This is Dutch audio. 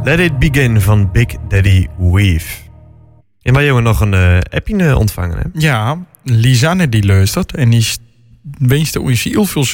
Let It Begin van Big Daddy Weave. En wij hebben nog een appje ontvangen, hè? Ja, Lisanne die luistert en die wenst ons heel veel